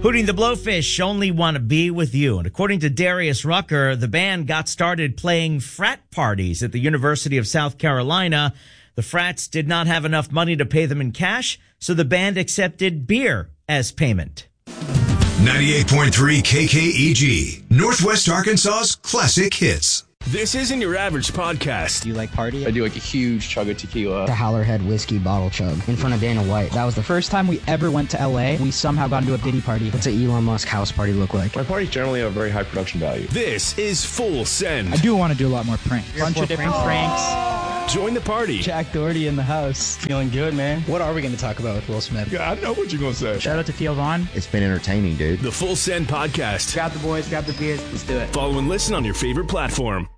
Hootie the Blowfish only want to be with you. And according to Darius Rucker, the band got started playing frat parties at the University of South Carolina. The frats did not have enough money to pay them in cash, so the band accepted beer as payment. 98.3 KKEG, Northwest Arkansas's classic hits. This isn't your average podcast. Do you like party? I do like a huge chug of tequila. The Howlerhead whiskey bottle chug in front of Dana White. That was the First time we ever went to LA, we somehow got into a Diddy party. What's an Elon Musk house party look like? My parties generally have very high production value. This is Full Send. I do want to do a lot more pranks. Bunch of different pranks. Join the party. Jack Doherty in the house. Feeling good, man. What are we going to talk about with Will Smith? Yeah, I know what you're going to say. Shout out to Theo Vaughn. It's been entertaining, dude. The Full Send podcast. Grab the boys, grab the beers. Let's do it. Follow and listen on your favorite platform.